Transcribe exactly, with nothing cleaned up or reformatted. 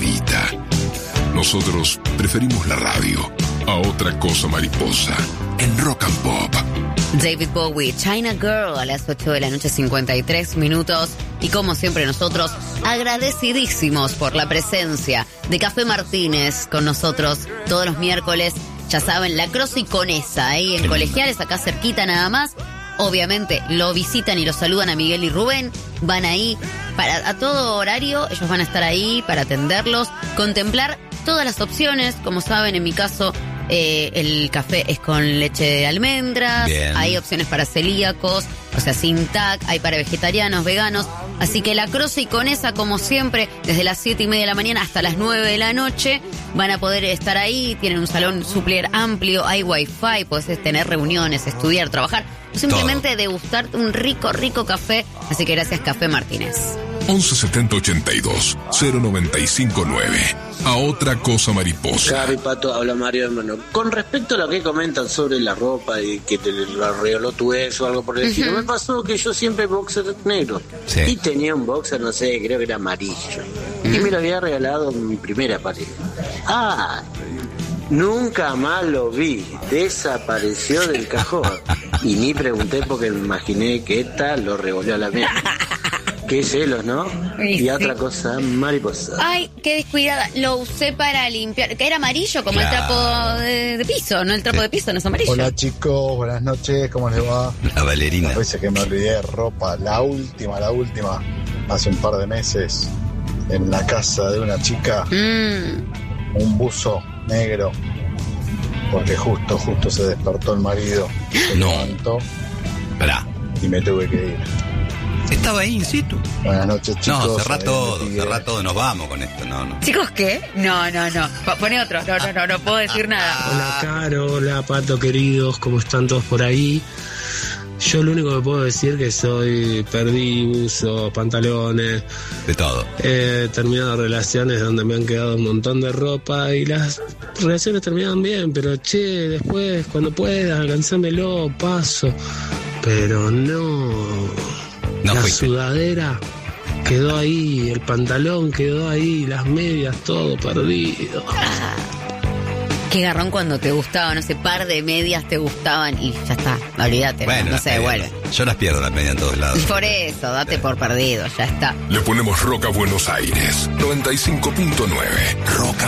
calmadita. Nosotros preferimos la radio a otra cosa mariposa en Rock and Pop. David Bowie, China Girl, a las ocho de la noche, cincuenta y tres minutos. Y como siempre nosotros, agradecidísimos por la presencia de Café Martínez con nosotros todos los miércoles. Ya saben, La Croce y Conesa, ahí en Colegiales, acá cerquita nada más. Obviamente lo visitan y lo saludan a Miguel y Rubén. Van ahí para a todo horario, ellos van a estar ahí para atenderlos, contemplar todas las opciones. Como saben, en mi caso, eh, el café es con leche de almendras. Bien. Hay opciones para celíacos, o sea, sin T A C, hay para vegetarianos, veganos. Así que La Croce y Conesa, como siempre, desde las siete y media de la mañana hasta las nueve de la noche, van a poder estar ahí. Tienen un salón súper amplio, hay wifi, podés tener reuniones, estudiar, trabajar, o simplemente todo. Degustar un rico, rico café. Así que gracias, Café Martínez. once setenta ochenta y dos cero noventa y cinco nueve. A otra cosa mariposa. Cari Pato, habla Mario, hermano. Con respecto a lo que comentan sobre la ropa y que te lo regaló tu ex o algo por el estilo, uh-huh. me pasó que yo siempre boxer negro. Sí. Y tenía un boxer, no sé, creo que era amarillo. Uh-huh. Y me lo había regalado mi primera pareja. Ah, nunca más lo vi. Desapareció del cajón. Y ni pregunté porque me imaginé que esta lo revolvió a la mía. Qué celos, ¿no? Sí, y sí. Otra cosa, mariposa. Ay, qué descuidada. Lo usé para limpiar. Que era amarillo, como claro. el trapo de, de piso, ¿no? El trapo sí. de piso no es amarillo. Hola, chicos. Buenas noches. ¿Cómo les va? La Valerina. A veces que me olvidé de ropa. La última, la última. Hace un par de meses. En la casa de una chica. Mm. Un buzo negro. Porque justo, justo se despertó el marido. Se no. levantó. Pará. Y me tuve que ir. Estaba ahí in situ. Buenas noches, chicos. No, cerrá todo, cerrá todo, nos vamos con esto, no, no. ¿Chicos qué? No, no, no. Pone otro. No, no, no, no puedo decir nada. Hola, Caro, hola, Pato, queridos, ¿cómo están todos por ahí? Yo lo único que puedo decir es que soy, perdí uso, pantalones. De todo. He terminado relaciones donde me han quedado un montón de ropa y las relaciones terminaban bien, pero che, después, cuando puedas, alcanzámelo, paso. Pero no... No la fuiste. Sudadera quedó ahí, el pantalón quedó ahí, las medias, todo perdido. Ah, qué garrón cuando te gustaba, no sé, par de medias te gustaban y ya está, olvídate, bueno, no se devuelve. Yo las pierdo las medias en todos lados. Por eso, date por perdido, ya está. Le ponemos Rock a Buenos Aires, noventa y cinco punto nueve. Rock